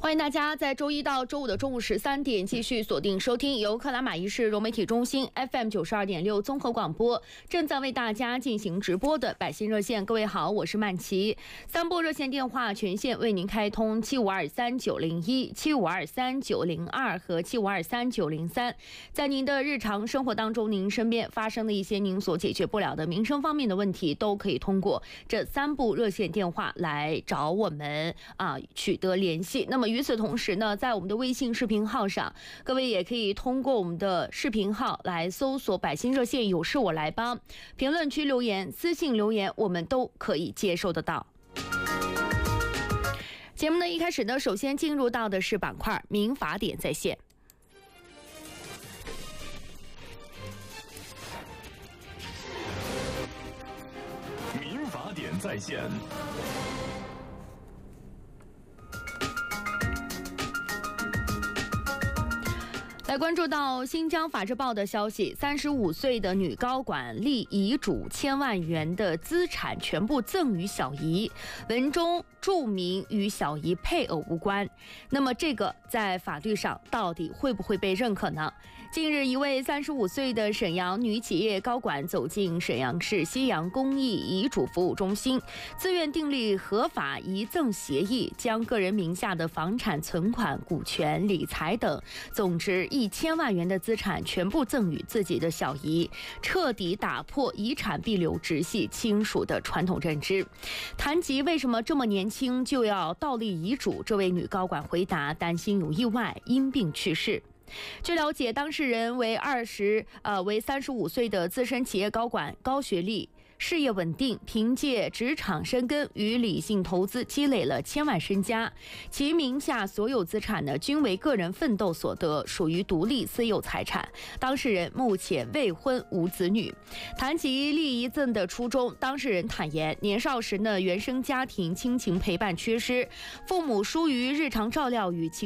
欢迎大家在周一到周五的中午13点继续锁定收听由克拉玛依市融媒体中心 FM 92.6综合广播正在为大家进行直播的百姓热线。各位好，我是曼琪。3部热线电话全线为您开通7523-901、7523-902和7523-903。在您的日常生活当中，您身边发生的一些您所解决不了的民生方面的问题，都可以通过这3部热线电话来找我们取得联系。那么与此同时呢，在我们的微信视频号上，各位也可以通过我们的视频号来搜索百姓热线有事我来帮，评论区留言、私信留言，我们都可以接收得到。节目的一开始呢，首先进入到的是板块民法典在线。 民法典在线。 来关注到新疆法制报的消息，35岁的女高管立遗嘱1000万元的资产全部赠与小姨，文中注明与小姨配偶无关。那么这个在法律上到底会不会被认可呢？近日，一位35岁的沈阳女企业高管走进沈阳市西阳公益遗嘱服务中心，自愿订立合法遗赠协议，将个人名下的房产、存款、股权、理财等总值1000万元的资产全部赠与自己的小姨，彻底打破遗产必留直系亲属的传统认知。谈及为什么这么年轻就要倒立遗嘱，这位女高管回答：担心有意外，因病去世。据了解，当事人为35岁的资深企业高管，高学历，事业稳定，凭借职场深耕与理性投资积累了1000万身家，其名下所有资产呢均为个人奋斗所得，属于独立私有财产。当事人目前未婚无子女。谈及立遗赠的初衷，当事人坦言，年少时呢原生家庭亲情陪伴缺失，父母疏于日常照料与